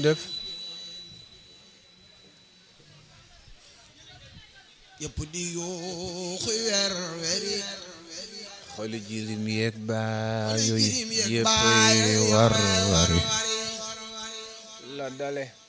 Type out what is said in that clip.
def yëpp di yuuxu wer weri xooli jirim yeeg baa yooyu jirim yeeg yëpp baay war wari la dale